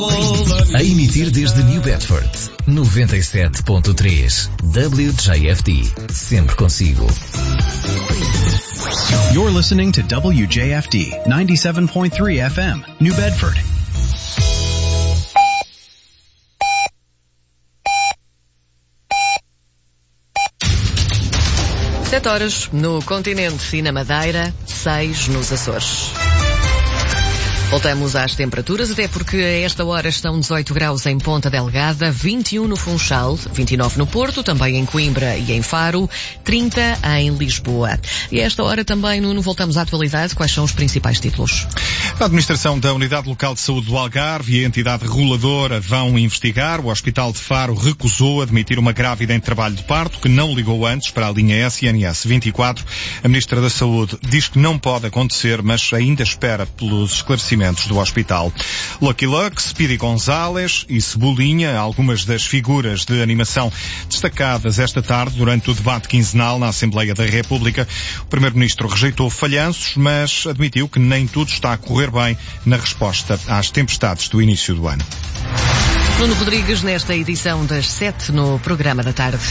A emitir desde New Bedford, 97.3 WJFD, sempre consigo. You're listening to WJFD 97.3 FM, New Bedford. Sete horas no continente e na Madeira, 6 nos Açores. Voltamos às temperaturas, até porque a esta hora estão 18 graus em Ponta Delgada, 21 no Funchal, 29 no Porto, também em Coimbra e em Faro, 30 em Lisboa. E a esta hora também, Nuno, voltamos à atualidade. Quais são os principais títulos? A administração da Unidade Local de Saúde do Algarve e a entidade reguladora vão investigar. O Hospital de Faro recusou admitir uma grávida em trabalho de parto que não ligou antes para a linha SNS 24. A Ministra da Saúde diz que não pode acontecer, mas ainda espera pelos esclarecimentos do hospital. Lucky Luck, Speedy González e Cebolinha, algumas das figuras de animação destacadas esta tarde durante o debate quinzenal na Assembleia da República. O Primeiro-Ministro rejeitou falhanços, mas admitiu que nem tudo está a correr bem na resposta às tempestades do início do ano. Nuno Rodrigues, nesta edição das 7 no Programa da Tarde.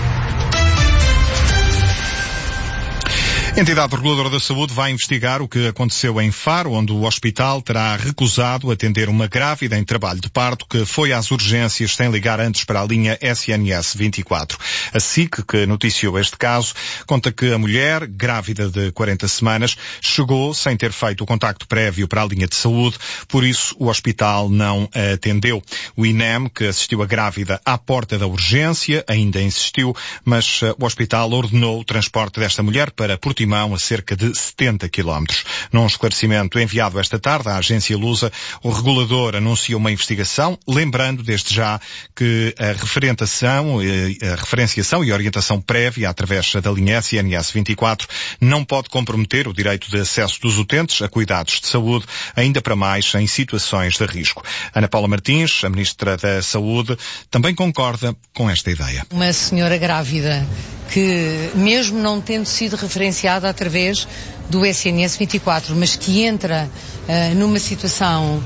A entidade reguladora da saúde vai investigar o que aconteceu em Faro, onde o hospital terá recusado atender uma grávida em trabalho de parto que foi às urgências sem ligar antes para a linha SNS 24. A SIC, que noticiou este caso, conta que a mulher, grávida de 40 semanas, chegou sem ter feito o contacto prévio para a linha de saúde, por isso o hospital não a atendeu. O INEM, que assistiu a grávida à porta da urgência, ainda insistiu, mas o hospital ordenou o transporte desta mulher para Portimão, a cerca de 70 quilómetros. Num esclarecimento enviado esta tarde à agência Lusa, o regulador anunciou uma investigação, lembrando desde já que a referenciação e orientação prévia através da linha SNS 24 não pode comprometer o direito de acesso dos utentes a cuidados de saúde, ainda para mais em situações de risco. Ana Paula Martins, a Ministra da Saúde, também concorda com esta ideia. Uma senhora grávida que, mesmo não tendo sido referenciada através do SNS 24, mas que entra numa situação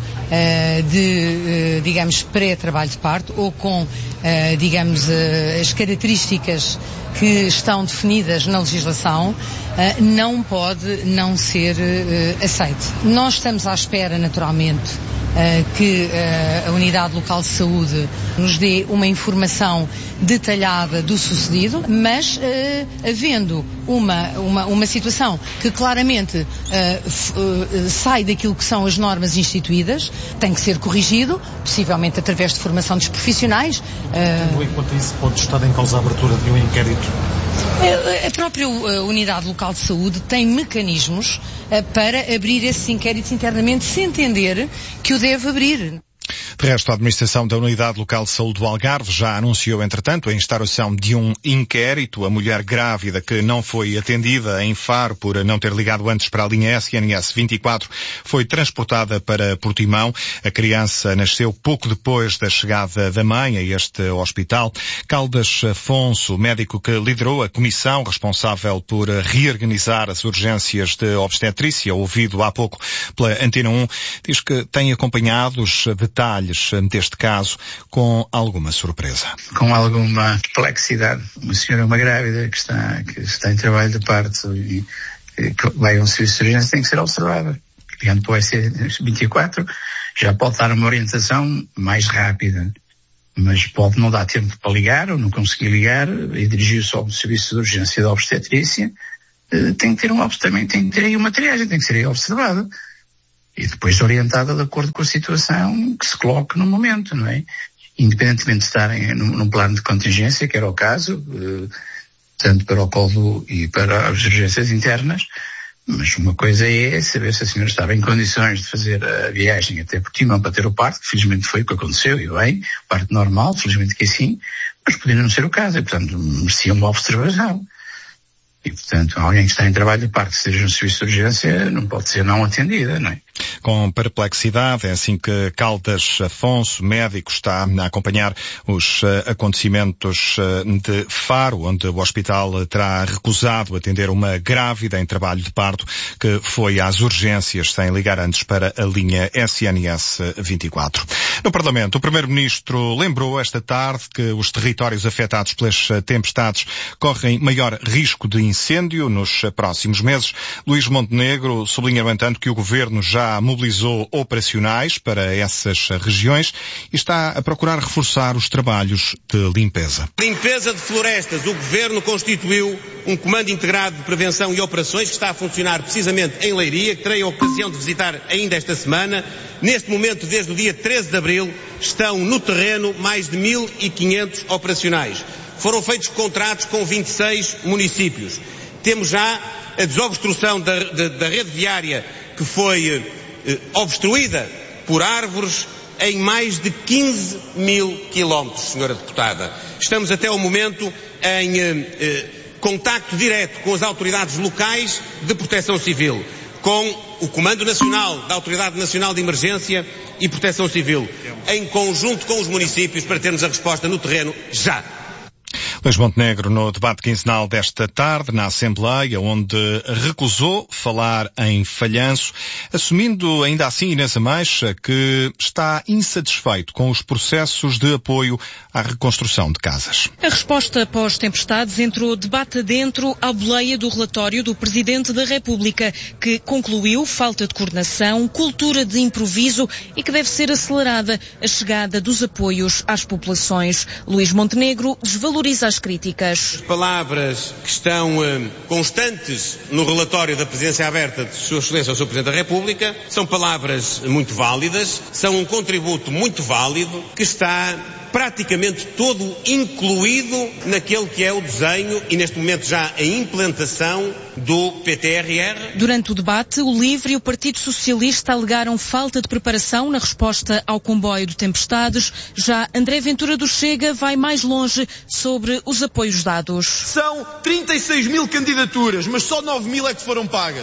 de, digamos, pré-trabalho de parto ou com, digamos, as características que estão definidas na legislação, não pode não ser aceite. Nós estamos à espera, naturalmente, que a Unidade Local de Saúde nos dê uma informação detalhada do sucedido, mas havendo uma situação que claramente sai daquilo que são as normas instituídas, tem que ser corrigido, possivelmente através de formação dos profissionais. Enquanto isso, pode estar em causa a abertura de um inquérito? A própria Unidade Local de Saúde tem mecanismos para abrir esses inquéritos internamente, se entender que o deve abrir. De resto, a administração da Unidade Local de Saúde do Algarve já anunciou, entretanto, a instauração de um inquérito. A mulher grávida que não foi atendida em Faro por não ter ligado antes para a linha SNS 24 foi transportada para Portimão. A criança nasceu pouco depois da chegada da mãe a este hospital. Caldas Afonso, médico que liderou a comissão responsável por reorganizar as urgências de obstetrícia, ouvido há pouco pela Antena 1, diz que tem acompanhado os detalhes deste caso com alguma surpresa. Com alguma perplexidade. Uma senhora, uma grávida que está em trabalho de parto e que vai a um serviço de urgência tem que ser observada. Ligando para o SC24 já pode dar uma orientação mais rápida, mas pode não dar tempo para ligar ou não conseguir ligar e dirigir-se ao serviço de urgência da obstetrícia. Tem que ter aí uma triagem, tem que ser aí observada. E depois orientada de acordo com a situação que se coloque no momento, não é? Independentemente de estarem num plano de contingência, que era o caso, tanto para o colo e para as urgências internas, mas uma coisa é saber se a senhora estava em condições de fazer a viagem até Portimão para ter o parto, que felizmente foi o que aconteceu, e bem, parto normal, felizmente que sim, mas poderia não ser o caso, e portanto merecia uma observação. E portanto, alguém que está em trabalho de parto, que esteja no serviço de urgência, não pode ser não atendida, não é? Com perplexidade, é assim que Caldas Afonso, médico, está a acompanhar os acontecimentos de Faro, onde o hospital terá recusado atender uma grávida em trabalho de parto que foi às urgências sem ligar antes para a linha SNS 24. No Parlamento, o Primeiro-Ministro lembrou esta tarde que os territórios afetados pelas tempestades correm maior risco de incêndio nos próximos meses. Luís Montenegro sublinha, no entanto, que o Governo já mobilizou operacionais para essas regiões e está a procurar reforçar os trabalhos de limpeza. Limpeza de florestas. O Governo constituiu um comando integrado de prevenção e operações que está a funcionar precisamente em Leiria, que terei a ocasião de visitar ainda esta semana. Neste momento, desde o dia 13 de abril, estão no terreno mais de 1.500 operacionais. Foram feitos contratos com 26 municípios. Temos já a desobstrução da rede viária que foi obstruída por árvores em mais de 15 mil quilómetros, senhora deputada. Estamos até o momento em contacto direto com as autoridades locais de proteção civil, com o Comando Nacional da Autoridade Nacional de Emergência e Proteção Civil, em conjunto com os municípios, para termos a resposta no terreno já. Luís Montenegro, no debate quinzenal desta tarde, na Assembleia, onde recusou falar em falhanço, assumindo ainda assim, Inês Ameixa, que está insatisfeito com os processos de apoio à reconstrução de casas. A resposta após tempestades entrou debate adentro à boleia do relatório do Presidente da República, que concluiu falta de coordenação, cultura de improviso e que deve ser acelerada a chegada dos apoios às populações. Luís Montenegro desvaloriza as críticas. As palavras que estão constantes no relatório da Presidência Aberta de Sua Excelência, o Sr. Presidente da República, são palavras muito válidas, são um contributo muito válido que está praticamente todo incluído naquele que é o desenho e neste momento já a implantação do PTRR. Durante o debate, o LIVRE e o Partido Socialista alegaram falta de preparação na resposta ao comboio de tempestades. Já André Ventura do Chega vai mais longe sobre os apoios dados. São 36 mil candidaturas, mas só 9 mil é que foram pagas.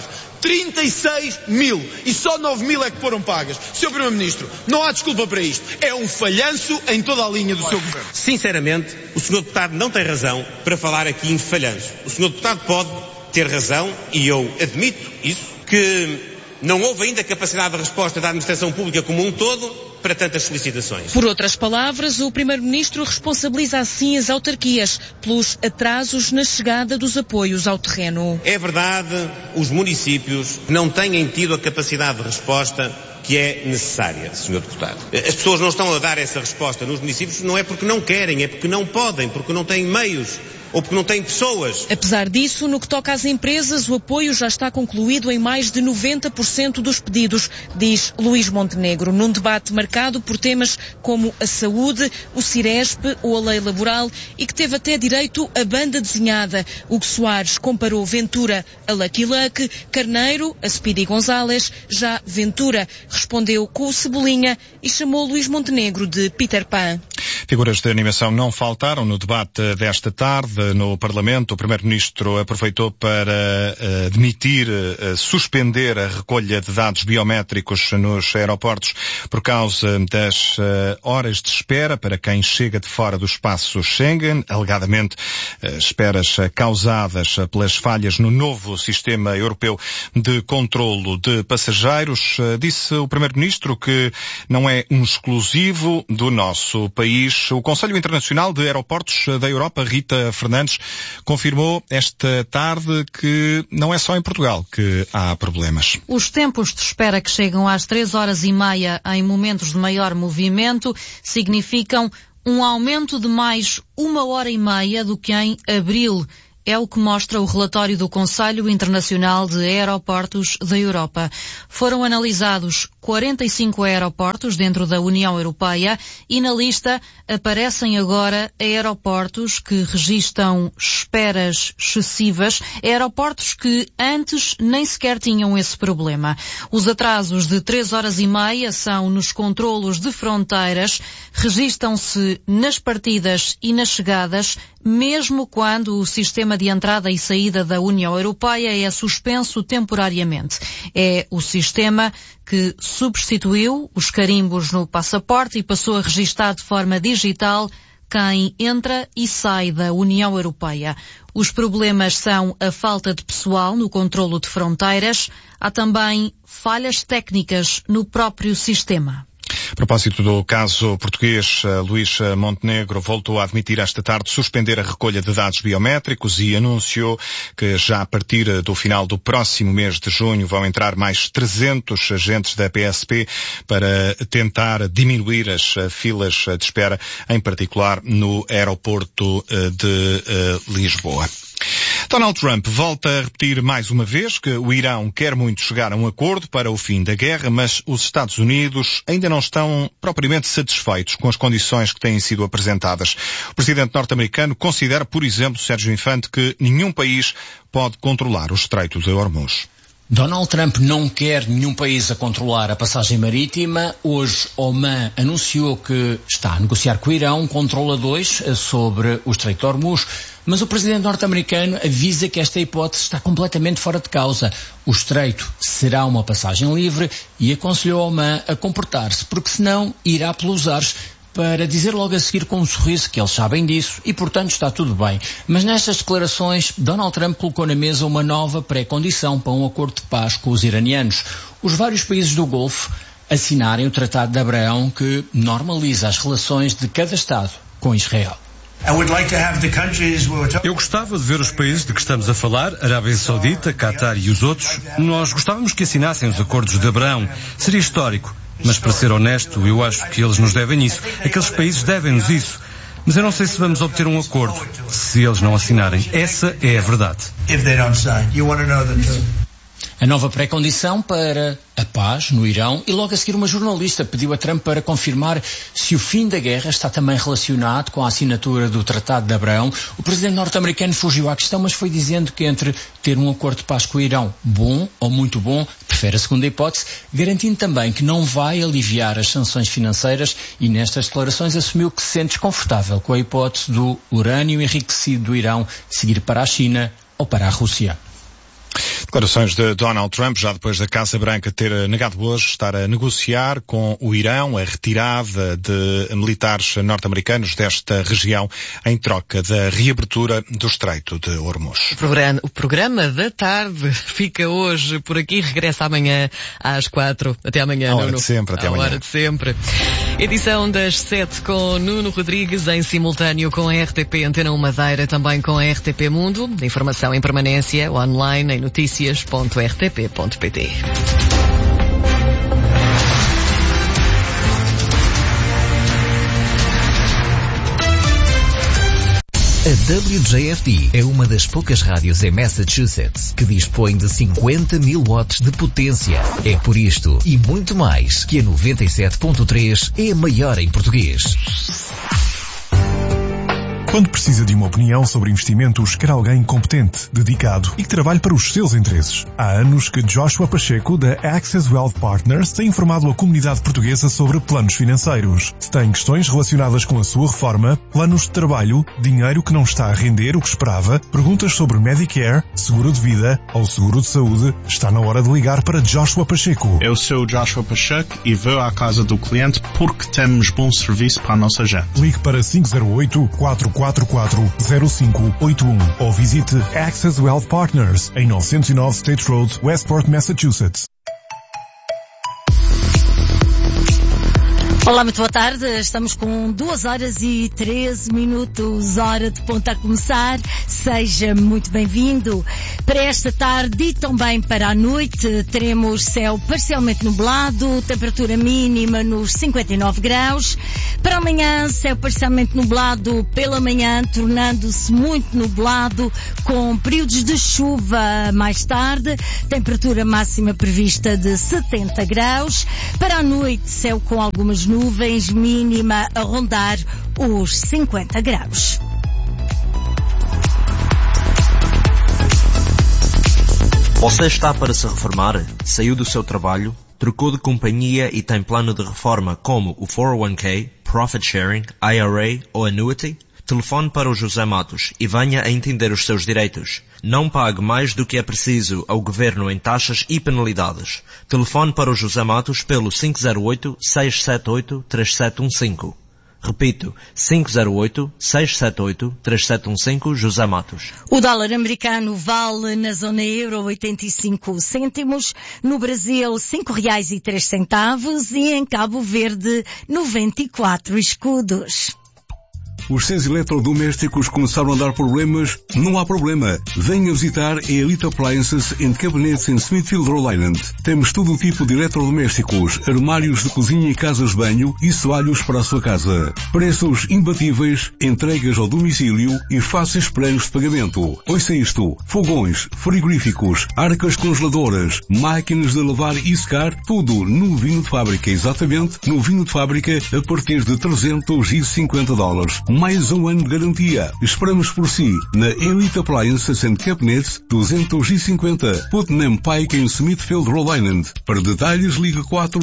36 mil e só 9 mil é que foram pagas. Sr. Primeiro-Ministro, não há desculpa para isto. É um falhanço em toda a linha do seu governo. Sinceramente, o Sr. Deputado não tem razão para falar aqui em falhanço. O Sr. Deputado pode ter razão, e eu admito isso, que não houve ainda capacidade de resposta da administração pública como um todo para tantas solicitações. Por outras palavras, o Primeiro-Ministro responsabiliza assim as autarquias pelos atrasos na chegada dos apoios ao terreno. É verdade, os municípios não têm tido a capacidade de resposta que é necessária, Sr. Deputado. As pessoas não estão a dar essa resposta nos municípios, não é porque não querem, é porque não podem, porque não têm meios ou porque não têm pessoas. Apesar disso, no que toca às empresas, o apoio já está concluído em mais de 90% dos pedidos, diz Luís Montenegro, num debate marcado por temas como a saúde, o Ciresp ou a lei laboral e que teve até direito a banda desenhada. Hugo Soares comparou Ventura a Lucky Luck, Carneiro a Speedy González, já Ventura respondeu com o Cebolinha e chamou Luís Montenegro de Peter Pan. Figuras de animação não faltaram no debate desta tarde no Parlamento. O Primeiro-Ministro aproveitou para suspender a recolha de dados biométricos nos aeroportos por causa das horas de espera para quem chega de fora do espaço Schengen, alegadamente esperas causadas pelas falhas no novo sistema europeu de controlo de passageiros. Disse o Primeiro-Ministro que não é um exclusivo do nosso país. O Conselho Internacional de Aeroportos da Europa, Rita Fernandes, confirmou esta tarde que não é só em Portugal que há problemas. Os tempos de espera que chegam às 3h30 em momentos de maior movimento significam um aumento de mais 1h30 do que em abril. É o que mostra o relatório do Conselho Internacional de Aeroportos da Europa. Foram analisados 45 aeroportos dentro da União Europeia e na lista aparecem agora aeroportos que registram esperas excessivas, aeroportos que antes nem sequer tinham esse problema. Os atrasos de 3h30 são nos controlos de fronteiras, registram-se nas partidas e nas chegadas, mesmo quando o sistema sistema de entrada e saída da União Europeia é suspenso temporariamente. É o sistema que substituiu os carimbos no passaporte e passou a registar de forma digital quem entra e sai da União Europeia. Os problemas são a falta de pessoal no controlo de fronteiras. Há também falhas técnicas no próprio sistema. A propósito do caso português, Luís Montenegro voltou a admitir esta tarde suspender a recolha de dados biométricos e anunciou que já a partir do final do próximo mês de junho vão entrar mais 300 agentes da PSP para tentar diminuir as filas de espera, em particular no aeroporto de Lisboa. Donald Trump volta a repetir mais uma vez que o Irão quer muito chegar a um acordo para o fim da guerra, mas os Estados Unidos ainda não estão propriamente satisfeitos com as condições que têm sido apresentadas. O presidente norte-americano considera, por exemplo, Sérgio Infante, que nenhum país pode controlar o Estreito de Hormuz. Donald Trump não quer nenhum país a controlar a passagem marítima. Hoje, Oman anunciou que está a negociar com o Irão um controle a dois sobre o Estreito de Hormuz, mas o presidente norte-americano avisa que esta hipótese está completamente fora de causa. O Estreito será uma passagem livre e aconselhou Oman a comportar-se, porque senão irá pelos ares, para dizer logo a seguir com um sorriso que eles sabem disso e, portanto, está tudo bem. Mas nestas declarações, Donald Trump colocou na mesa uma nova pré-condição para um acordo de paz com os iranianos. Os vários países do Golfo assinarem o Tratado de Abraão, que normaliza as relações de cada Estado com Israel. Eu gostava de ver os países de que estamos a falar, Arábia Saudita, Qatar e os outros. Nós gostávamos que assinassem os acordos de Abraão. Seria histórico. Mas, para ser honesto, eu acho que eles nos devem isso. Aqueles países devem-nos isso. Mas eu não sei se vamos obter um acordo se eles não assinarem. Essa é a verdade. A nova pré-condição para a paz no Irão, e logo a seguir uma jornalista pediu a Trump para confirmar se o fim da guerra está também relacionado com a assinatura do Tratado de Abraão. O presidente norte-americano fugiu à questão, mas foi dizendo que entre ter um acordo de paz com o Irão bom ou muito bom, prefere a segunda hipótese, garantindo também que não vai aliviar as sanções financeiras, e nestas declarações assumiu que se sente desconfortável com a hipótese do urânio enriquecido do Irão seguir para a China ou para a Rússia. Declarações de Donald Trump, já depois da Casa Branca ter negado hoje estar a negociar com o Irão a retirada de militares norte-americanos desta região em troca da reabertura do Estreito de Hormuz. O programa da tarde fica hoje por aqui, regressa amanhã às 4. Até amanhã, Nuno. Até amanhã. Hora de sempre. Edição das 7 com Nuno Rodrigues, em simultâneo com a RTP Antena 1 Madeira, também com a RTP Mundo. Informação em permanência online em noticias.rtp.pt. A WJFD é uma das poucas rádios em Massachusetts que dispõe de 50 mil watts de potência. É por isto e muito mais que a 97.3 é a maior em português. Quando precisa de uma opinião sobre investimentos, quer alguém competente, dedicado e que trabalhe para os seus interesses. Há anos que Joshua Pacheco, da Access Wealth Partners, tem informado a comunidade portuguesa sobre planos financeiros. Se tem questões relacionadas com a sua reforma, planos de trabalho, dinheiro que não está a render o que esperava, perguntas sobre Medicare, seguro de vida ou seguro de saúde, está na hora de ligar para Joshua Pacheco. Eu sou Joshua Pacheco e vou à casa do cliente porque temos bom serviço para a nossa gente. Ligue para 508-444-0581 ou visite Access Wealth Partners em 909 State Road, Westport, Massachusetts. Olá, muito boa tarde. Estamos com 2 horas e 13 minutos, hora de ponta a começar. Seja muito bem-vindo. Para esta tarde e também para a noite teremos céu parcialmente nublado, temperatura mínima nos 59 graus. Para amanhã, céu parcialmente nublado pela manhã, tornando-se muito nublado, com períodos de chuva mais tarde. Temperatura máxima prevista de 70 graus. Para a noite, céu com algumas nuvens, mínima a rondar os 50 graus. Você está para se reformar? Saiu do seu trabalho? Trocou de companhia e tem plano de reforma como o 401k, Profit Sharing, IRA ou Annuity? telefone para o José Matos e venha a entender os seus direitos. Não pague mais do que é preciso ao Governo em taxas e penalidades. Telefone para o José Matos pelo 508-678-3715. Repito, 508-678-3715, José Matos. O dólar americano vale na zona euro 85 cêntimos, no Brasil R$5,03 e em Cabo Verde 94 escudos. Os seus eletrodomésticos começaram a dar problemas? Não há problema. Venha visitar a Elite Appliances and Cabinets em Smithfield, Rhode Island. Temos todo o tipo de eletrodomésticos, armários de cozinha e casas de banho e soalhos para a sua casa. Preços imbatíveis, entregas ao domicílio e fáceis planos de pagamento. Ouça isto. Fogões, frigoríficos, arcas congeladoras, máquinas de lavar e secar, tudo no vinho de fábrica, exatamente no vinho de fábrica a partir de $350. Mais um ano de garantia. Esperamos por si na Elite Appliances and Cabinets 250 Putnam Pike em Smithfield, Rhode Island. Para detalhes ligue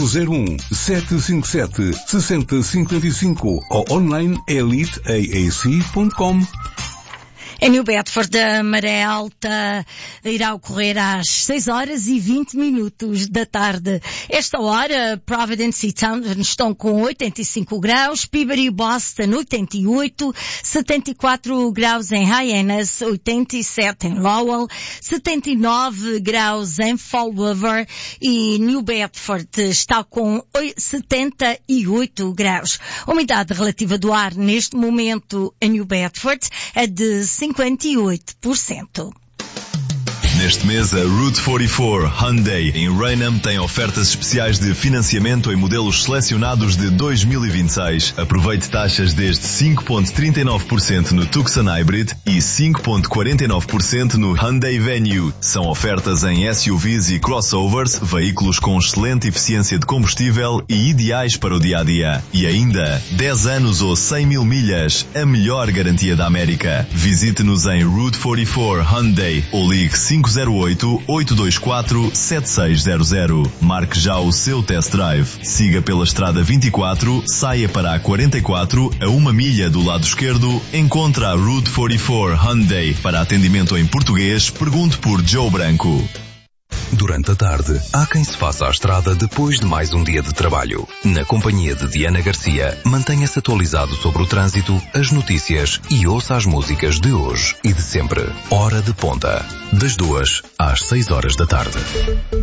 401-757-6055 ou online eliteaac.com. Em New Bedford, a maré alta irá ocorrer às 6h20 da tarde. Esta hora, Providence e Townsend estão com 85 graus, Peabody e Boston 88, 74 graus em Hyannis, 87 em Lowell, 79 graus em Fall River e New Bedford está com 78 graus. A umidade relativa do ar neste momento em New Bedford é de 58%. Neste mês, a Route 44 Hyundai em Raynham tem ofertas especiais de financiamento em modelos selecionados de 2026. Aproveite taxas desde 5,39% no Tucson Hybrid e 5,49% no Hyundai Venue. São ofertas em SUVs e crossovers, veículos com excelente eficiência de combustível e ideais para o dia-a-dia. E ainda, 10 anos ou 100 mil milhas, a melhor garantia da América. Visite-nos em Route 44 Hyundai ou ligue 508-824-7600. Marque já o seu test drive. Siga pela Estrada 24, saia para a 44, a 1 milha do lado esquerdo, encontra a Route 44 Hyundai. Para atendimento em português, pergunte por Joe Branco. Durante a tarde, há quem se faça à estrada depois de mais um dia de trabalho. Na companhia de Diana Garcia, mantenha-se atualizado sobre o trânsito, as notícias e ouça as músicas de hoje e de sempre. Hora de Ponta, das 2 às 6 horas da tarde.